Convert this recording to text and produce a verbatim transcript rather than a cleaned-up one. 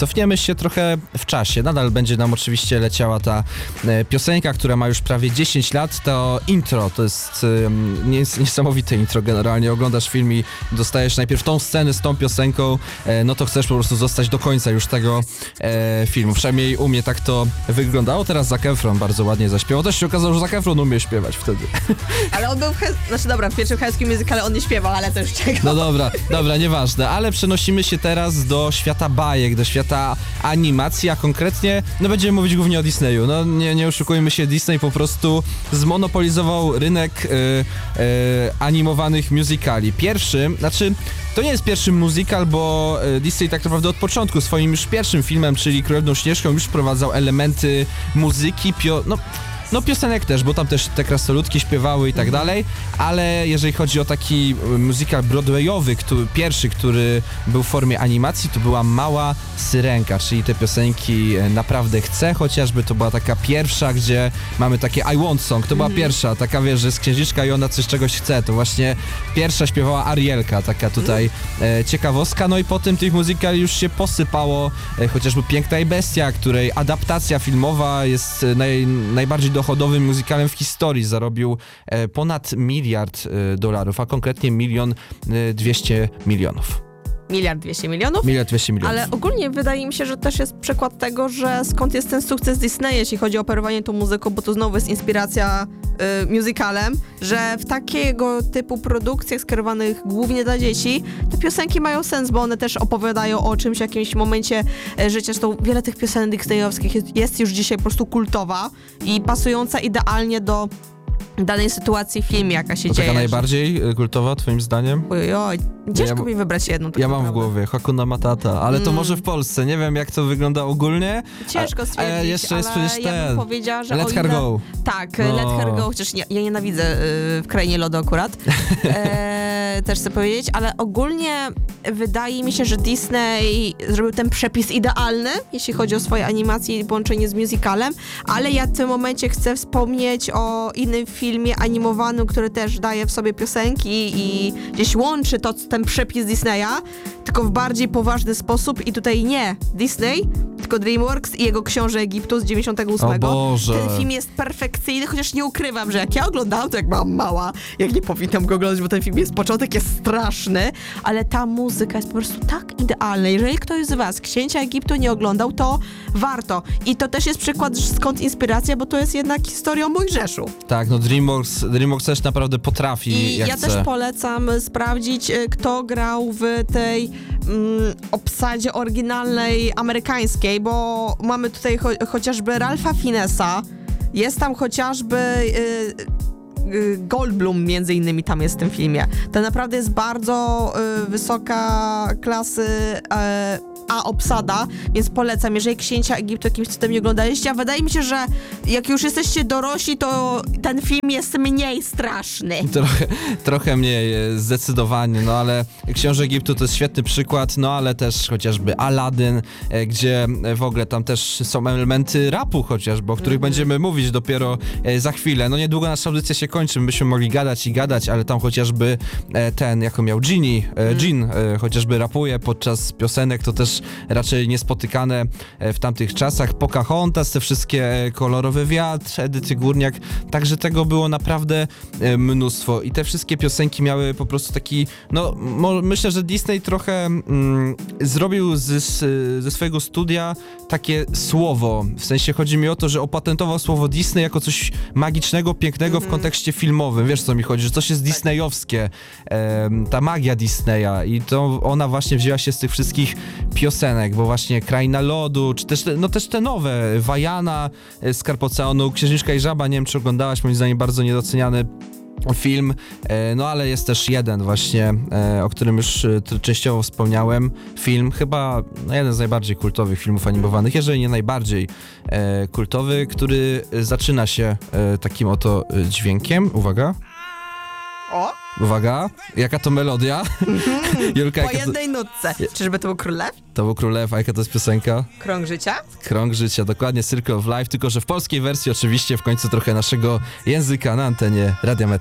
cofniemy się trochę w czasie. Nadal będzie nam oczywiście leciała ta e, piosenka, która ma już prawie dziesięć lat. To intro, to jest e, nies- niesamowite intro generalnie. Oglądasz film i dostajesz najpierw tą scenę z tą piosenką, e, no to chcesz po prostu zostać do końca już tego e, filmu. Przynajmniej u mnie tak to wyglądało. Teraz Zac Efron bardzo ładnie zaśpiewał. Też się okazało, że Zac Efron umie śpiewać wtedy. Ale on był w... He- znaczy dobra, w pierwszym High School Musicale on nie śpiewał, ale to już czego. No dobra, dobra, nieważne, ale przenosimy się teraz do świata bajek, do świata animacji, a konkretnie, no będziemy mówić głównie o Disneyu. No nie, nie oszukujmy się, Disney po prostu zmonopolizował rynek y, y, animowanych musicali. Pierwszym, znaczy, to nie jest pierwszy musical, bo y, Disney tak naprawdę od początku swoim już pierwszym filmem, czyli Królewną Śnieżką, już wprowadzał elementy muzyki, pio, no... No piosenek też, bo tam też te krasnoludki śpiewały i tak dalej, ale jeżeli chodzi o taki musical broadwayowy, który, pierwszy, który był w formie animacji, to była Mała Syrenka, czyli te piosenki Naprawdę Chcę chociażby, to była taka pierwsza, gdzie mamy takie I Want Song, to była mm. pierwsza, taka wiesz, że jest księżniczka i ona coś czegoś chce, to właśnie pierwsza śpiewała Arielka, taka tutaj e, ciekawostka, no i potem tych musicali już się posypało, e, chociażby Piękna i Bestia, której adaptacja filmowa jest naj, najbardziej dochodowym musicalem w historii, zarobił e, ponad miliard e, dolarów, a konkretnie milion e, dwieście milionów. Miliard dwieście milionów? Miliard dwieście milionów. Ale ogólnie wydaje mi się, że też jest przykład tego, że skąd jest ten sukces Disneya, jeśli chodzi o operowanie tą muzyką, bo to znowu jest inspiracja y, musicalem, że w takiego typu produkcjach skierowanych głównie dla dzieci, te piosenki mają sens, bo one też opowiadają o czymś, w jakimś momencie e, życia. Zresztą wiele tych piosenek disneyowskich jest, jest już dzisiaj po prostu kultowa i pasująca idealnie do danej sytuacji w filmie, jaka się to dzieje. Taka najbardziej kultowa, twoim zdaniem? Ojoj, ciężko ja, mi wybrać jedną. Ja mam naprawdę. w głowie Hakuna Matata, ale to Mm. może w Polsce. Nie wiem, jak to wygląda ogólnie. Ciężko stwierdzić, a, a jeszcze jest ale przecież ja bym ten. powiedziała, że Let o her ile... go. Tak, No. Let Her Go, chociaż ja, ja nienawidzę y, w Krainie Lodu akurat. E, też chcę powiedzieć, ale ogólnie wydaje mi się, że Disney zrobił ten przepis idealny, jeśli chodzi o swoje animacje i połączenie z musicalem, ale ja w tym momencie chcę wspomnieć o innym filmie animowanym, który też daje w sobie piosenki i gdzieś łączy to, ten przepis Disneya, tylko w bardziej poważny sposób i tutaj nie Disney, tylko DreamWorks i jego Książę Egiptu z dziewięćdziesiątego ósmego. O Boże. Ten film jest perfekcyjny, chociaż nie ukrywam, że jak ja oglądałam, to jak byłam mała, jak nie powinnam go oglądać, bo ten film jest, początek jest straszny, ale ta muzyka jest po prostu tak idealna. Jeżeli ktoś z was Księcia Egiptu nie oglądał, to warto. I to też jest przykład, skąd inspiracja, bo to jest jednak historia o Mojżeszu. Tak, no DreamWorks, DreamWorks też naprawdę potrafi, I jak ja chce. też polecam sprawdzić, kto grał w tej mm, obsadzie oryginalnej amerykańskiej, bo mamy tutaj cho- chociażby Ralpha Finessa, jest tam chociażby y, y, Goldblum między innymi tam jest w tym filmie. To naprawdę jest bardzo y, wysoka klasy y, a obsada, więc polecam, jeżeli Księcia Egiptu jakimś cudem nie oglądaliście, a wydaje mi się, że jak już jesteście dorośli, to ten film jest mniej straszny. Trochę, trochę mniej, zdecydowanie, no ale Książę Egiptu to jest świetny przykład, no ale też chociażby Aladdin, gdzie w ogóle tam też są elementy rapu chociażby, o których mm. będziemy mówić dopiero za chwilę. No niedługo nasza audycja się kończy, my byśmy mogli gadać i gadać, ale tam chociażby ten, jaką miał Genie, mm. Jin, chociażby rapuje podczas piosenek, to też raczej niespotykane w tamtych czasach. Pocahontas, te wszystkie Kolorowy Wiatr, Edyty Górniak, także tego było naprawdę mnóstwo i te wszystkie piosenki miały po prostu taki, no mo- myślę, że Disney trochę mm, zrobił z, z, ze swojego studia takie słowo, w sensie chodzi mi o to, że opatentował słowo Disney jako coś magicznego, pięknego mm-hmm. w kontekście filmowym, wiesz co mi chodzi, że coś jest tak. disneyowskie, e, ta magia Disneya i to ona właśnie wzięła się z tych wszystkich piosenek, bo właśnie Kraina Lodu, czy też, no też te nowe, Wajana, Skarb Oceanu, Księżniczka i Żaba, nie wiem czy oglądałaś, moim zdaniem bardzo niedoceniany film, no ale jest też jeden właśnie, o którym już częściowo wspomniałem, film chyba no, jeden z najbardziej kultowych filmów animowanych, jeżeli nie najbardziej kultowy, który zaczyna się takim oto dźwiękiem, uwaga. O! Uwaga, jaka to melodia? Julka, po jednej to... nutce. Czyżby to był Królew? To był Królew, a jaka to jest piosenka? Krąg życia? Krąg życia, dokładnie, Circle of Life, tylko że w polskiej wersji oczywiście w końcu trochę naszego języka na antenie Radia Metro.